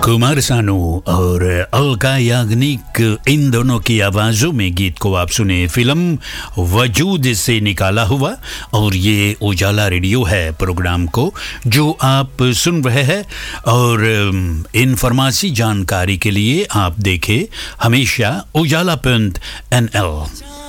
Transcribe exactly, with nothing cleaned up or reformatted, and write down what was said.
कुमार सानू और अलका याग्निक, इन दोनों की आवाज़ों में गीत को आप सुने फिल्म वजूद से निकाला हुआ। और ये उजाला रेडियो है प्रोग्राम को जो आप सुन रहे हैं। और इन्फॉर्मेशन जानकारी के लिए आप देखें हमेशा उजाला पॉइंट एन एल।